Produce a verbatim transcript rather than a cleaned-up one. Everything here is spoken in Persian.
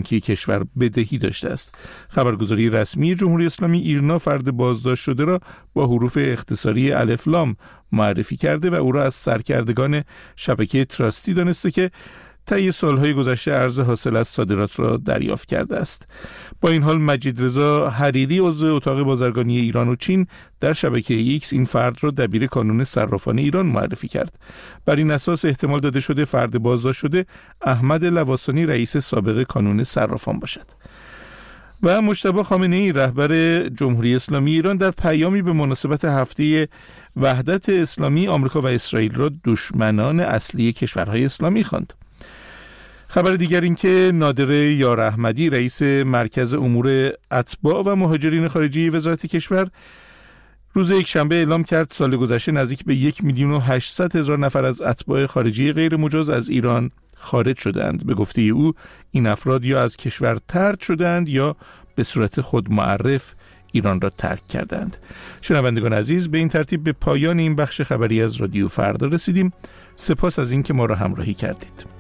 بانکی کشور بدهی داشته است. خبرگزاری رسمی جمهوری اسلامی ایرنا فرد بازداشت شده را با حروف اختصاری الف لام معرفی کرده و او را از سرکردگان شبکه تراستی دانسته که طی سالهای گذشته ارز حاصل از صادرات را دریافت کرده است. با این حال مجید رضا حریری عضو اتاق بازرگانی ایران و چین در شبکه ایکس این فرد را دبیر کانون صرافان ایران معرفی کرد. بر این اساس احتمال داده شده فرد بازداشت شده احمد لواسانی رئیس سابق کانون صرافان باشد. و مجتبی خامنه‌ای رهبر جمهوری اسلامی ایران در پیامی به مناسبت هفته وحدت اسلامی آمریکا و اسرائیل را دشمنان اصلی کشورهای اسلامی خواند. خبر دیگر این که نادر یار احمدی رئیس مرکز امور اتباع و مهاجرین خارجی وزارت کشور روز یکشنبه اعلام کرد سال گذشته نزدیک به یک میلیون و هشتصد هزار نفر از اتباع خارجی غیر مجاز از ایران خارج شدند. به گفته او این افراد یا از کشور طرد شدند یا به صورت خود معرف ایران را ترک کردند. شنوندگان عزیز، به این ترتیب به پایان این بخش خبری از رادیو فردا رسیدیم. سپاس از این که ما را همراهی کردید.